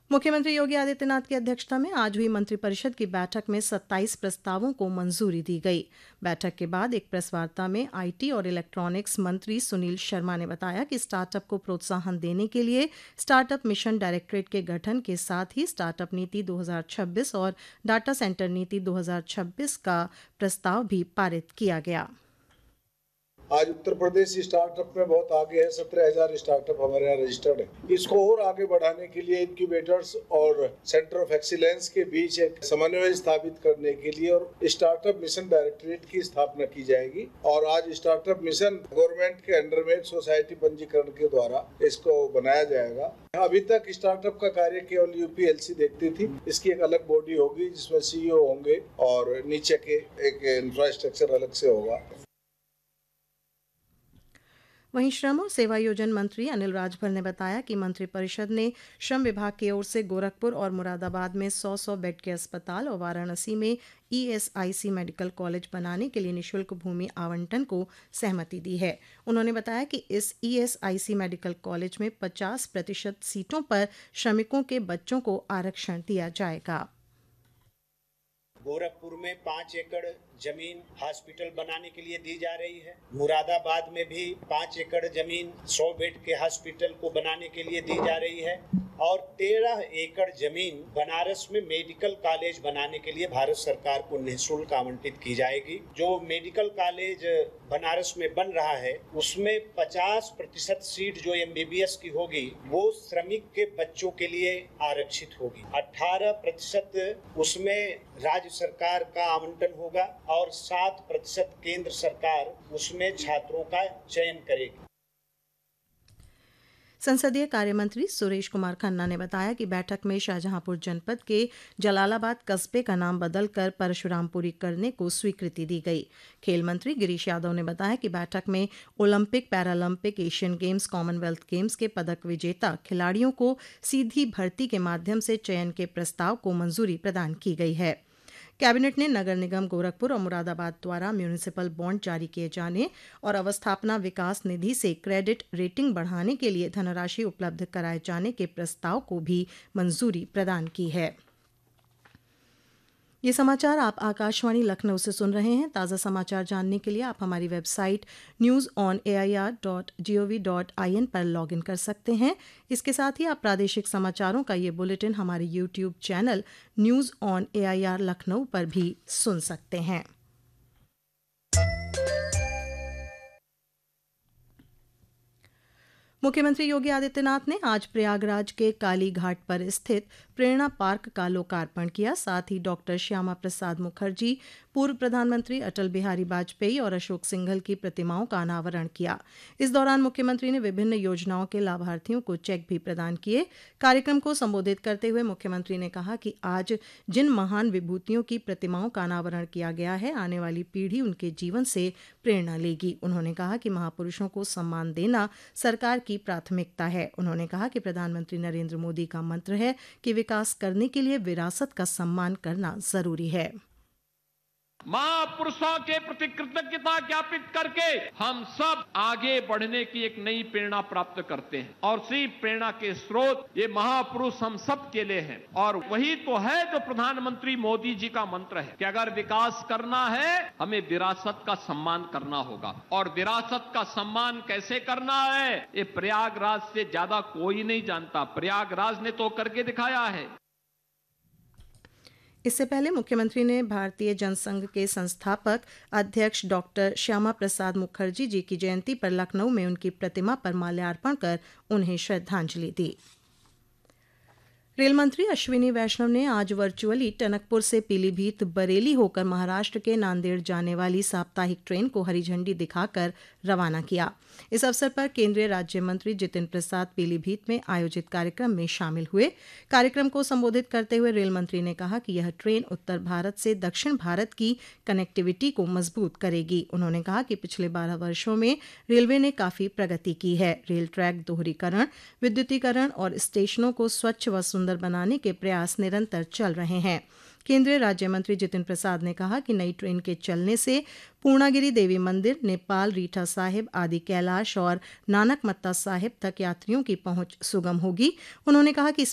मुख्यमंत्री योगी आदित्यनाथ की अध्यक्षता में आज हुई मंत्रिपरिषद की बैठक में 27 प्रस्तावों को मंजूरी दी गई। बैठक के बाद एक प्रेस वार्ता में आईटी और इलेक्ट्रॉनिक्स मंत्री सुनील शर्मा ने बताया कि स्टार्टअप को प्रोत्साहन देने के लिए स्टार्टअप मिशन डायरेक्टरेट के गठन के साथ ही स्टार्टअप नीति 2026 और डाटा सेंटर नीति 2026 का प्रस्ताव भी पारित किया गया। आज उत्तर प्रदेश स्टार्टअप में बहुत आगे है। 17,000 स्टार्टअप हमारे यहाँ रजिस्टर्ड है। इसको और आगे बढ़ाने के लिए इनक्यूबेटर्स और सेंटर ऑफ एक्सीलेंस के बीच एक समन्वय स्थापित करने के लिए और स्टार्टअप मिशन डायरेक्टरेट की स्थापना की जाएगी। और आज स्टार्टअप मिशन गवर्नमेंट के अंडर में सोसाइटी पंजीकरण के द्वारा इसको बनाया जाएगा। अभी तक स्टार्टअप का कार्य केवल यूपीएलसी देखती थी। इसकी एक अलग बॉडी होगी जिसमें सीईओ होंगे और नीचे के एक इंफ्रास्ट्रक्चर अलग से होगा। वहीं श्रम और सेवायोजन मंत्री अनिल राजभर ने बताया कि मंत्रिपरिषद ने श्रम विभाग की ओर से गोरखपुर और मुरादाबाद में 100 बेड के अस्पताल और वाराणसी में ईएसआईसी मेडिकल कॉलेज बनाने के लिए निःशुल्क भूमि आवंटन को सहमति दी है। उन्होंने बताया कि इस ईएसआईसी मेडिकल कॉलेज में 50% सीटों पर श्रमिकों के बच्चों को आरक्षण दिया जाएगा। गोरखपुर में 5 एकड़ जमीन हॉस्पिटल बनाने के लिए दी जा रही है। मुरादाबाद में भी 5 एकड़ जमीन 100 बेड के हॉस्पिटल को बनाने के लिए दी जा रही है और 13 एकड़ जमीन बनारस में मेडिकल कॉलेज बनाने के लिए भारत सरकार को निःशुल्क आवंटित की जाएगी। जो मेडिकल कॉलेज बनारस में बन रहा है उसमें 50% सीट जो एमबीबीएस की होगी वो श्रमिक के बच्चों के लिए आरक्षित होगी। 18% उसमें राज्य सरकार का आवंटन होगा और 7% केंद्र सरकार उसमें छात्रों का चयन करेगी। संसदीय कार्य मंत्री सुरेश कुमार खन्ना ने बताया कि बैठक में शाहजहांपुर जनपद के जलालाबाद कस्बे का नाम बदलकर परशुरामपुरी करने को स्वीकृति दी गई। खेल मंत्री गिरीश यादव ने बताया कि बैठक में Olympic, Paralympic, Asian games, Commonwealth games के पदक विजेता खिलाड़ियों को सीधी भर्ती के माध्यम से चयन के प्रस्ताव को मंजूरी प्रदान की गई है। कैबिनेट ने नगर निगम गोरखपुर और मुरादाबाद द्वारा म्यूनिसिपल बॉन्ड जारी किए जाने और अवस्थापना विकास निधि से क्रेडिट रेटिंग बढ़ाने के लिए धनराशि उपलब्ध कराए जाने के प्रस्ताव को भी मंजूरी प्रदान की है। ये समाचार आप आकाशवाणी लखनऊ से सुन रहे हैं। ताज़ा समाचार जानने के लिए आप हमारी वेबसाइट newsonair.gov.in पर लॉगिन कर सकते हैं। इसके साथ ही आप प्रादेशिक समाचारों का ये बुलेटिन हमारे YouTube channel news on AIR Lucknow पर भी सुन सकते हैं। मुख्यमंत्री योगी आदित्यनाथ ने आज प्रयागराज के काली घाट पर स्थित प्रेरणा पार्क का लोकार्पण किया। साथ ही डॉक्टर श्यामा प्रसाद मुखर्जी, पूर्व प्रधानमंत्री अटल बिहारी वाजपेयी और अशोक सिंघल की प्रतिमाओं का अनावरण किया। इस दौरान मुख्यमंत्री ने विभिन्न योजनाओं के लाभार्थियों को चेक भी प्रदान किए। कार्यक्रम को संबोधित करते हुए मुख्यमंत्री ने कहा कि आज जिन महान विभूतियों की प्रतिमाओं का अनावरण किया गया है, आने वाली पीढ़ी उनके जीवन से प्रेरणा लेगी। उन्होंने कहा कि महापुरुषों को सम्मान देना सरकार की प्राथमिकता है। उन्होंने कहा कि प्रधानमंत्री नरेंद्र मोदी का मंत्र है कि विकास करने के लिए विरासत का सम्मान करना जरूरी है। महापुरुषों के प्रति कृतज्ञता ज्ञापित करके हम सब आगे बढ़ने की एक नई प्रेरणा प्राप्त करते हैं और इसी प्रेरणा के स्रोत ये महापुरुष हम सब के लिए हैं। और वही तो है जो प्रधानमंत्री मोदी जी का मंत्र है कि अगर विकास करना है हमें विरासत का सम्मान करना होगा। और विरासत का सम्मान कैसे करना है ये प्रयागराज से ज्यादा कोई नहीं जानता। प्रयागराज ने तो करके दिखाया है। इससे पहले मुख्यमंत्री ने भारतीय जनसंघ के संस्थापक अध्यक्ष डॉक्टर श्यामा प्रसाद मुखर्जी जी की जयंती पर लखनऊ में उनकी प्रतिमा पर माल्यार्पण कर उन्हें श्रद्धांजलि दी। रेल मंत्री अश्विनी वैष्णव ने आज वर्चुअली टनकपुर से पीलीभीत बरेली होकर महाराष्ट्र के नांदेड़ जाने वाली साप्ताहिक ट्रेन को हरी झंडी दिखाकर रवाना किया। इस अवसर पर केंद्रीय राज्य मंत्री जितिन प्रसाद पीलीभीत में आयोजित कार्यक्रम में शामिल हुए। कार्यक्रम को संबोधित करते हुए रेल मंत्री ने कहा कि यह ट्रेन उत्तर भारत से दक्षिण भारत की कनेक्टिविटी को मजबूत करेगी। उन्होंने कहा कि पिछले 12 वर्षों में रेलवे ने काफी प्रगति की है। रेल ट्रैक दोहरीकरण, विद्युतीकरण और स्टेशनों को स्वच्छ व सुंदर बनाने के प्रयास निरंतर चल रहे हैं। केंद्रीय राज्य मंत्री जितिन प्रसाद ने कहा कि नई ट्रेन के चलने से पूर्णागिरि देवी मंदिर, नेपाल, रीठा साहिब, आदि कैलाश और नानक मत्ता साहिब तक यात्रियों की पहुंच सुगम होगी। उन्होंने कहा कि इस